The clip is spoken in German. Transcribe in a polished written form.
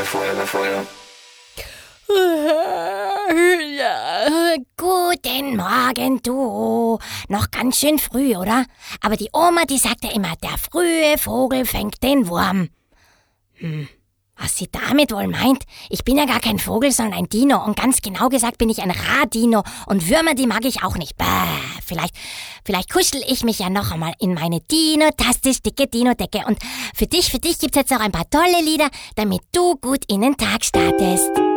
Guten Morgen, du. Noch ganz schön früh, oder? Aber die Oma, die sagt ja immer, der frühe Vogel fängt den Wurm. Was sie damit wohl meint? Ich bin ja gar kein Vogel, sondern ein Dino. Und ganz genau gesagt bin ich ein Radino. Und Würmer, die mag ich auch nicht. Vielleicht kuschel ich mich ja noch einmal in meine dino-tastisch dicke Dino-Decke. Und für dich gibt's jetzt noch ein paar tolle Lieder, damit du gut in den Tag startest.